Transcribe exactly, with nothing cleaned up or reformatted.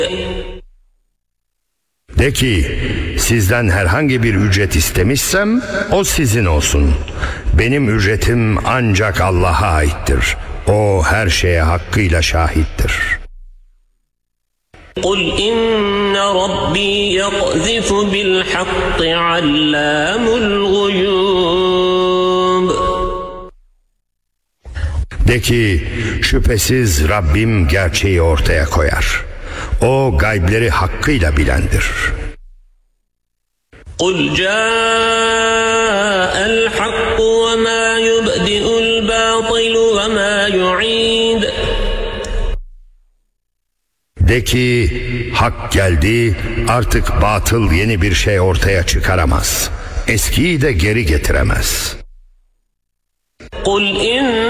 De ki, sizden herhangi bir ücret istemişsem o sizin olsun. Benim ücretim ancak Allah'a aittir. O her şeye hakkıyla şahittir. قُلْ إِنَّ رَبِّي يَقْذِفُ بِالْحَقِّ عَلَّامُ الْغُيُوبِ. De ki, şüphesiz Rabbim gerçeği ortaya koyar. O gaybleri hakkıyla bilendir. قُلْ جَاءَ الْحَقُّ وَمَا يُبْدِئُ الْبَاطِلُ وَمَا يُعِيدُ. De ki, hak geldi, artık batıl yeni bir şey ortaya çıkaramaz. Eskiyi de geri getiremez. قُلْ إِنَّ